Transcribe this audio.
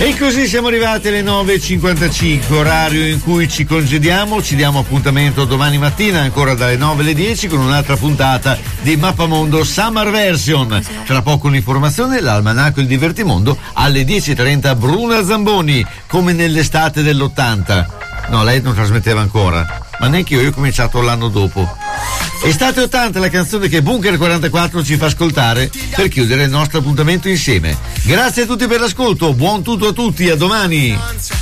E così siamo arrivati alle 9.55, orario in cui ci congediamo. Ci diamo appuntamento domani mattina ancora dalle 9 alle 10 con un'altra puntata di Mappamondo Summer Version. Tra poco un'informazione, l'almanacco Il Divertimondo alle 10.30. Bruna Zamboni, come nell'estate dell'80. No, lei non trasmetteva ancora, ma neanche io ho cominciato l'anno dopo. Estate 80, la canzone che Bunker 44 ci fa ascoltare per chiudere il nostro appuntamento insieme. Grazie a tutti per l'ascolto, buon tutto a tutti, a domani.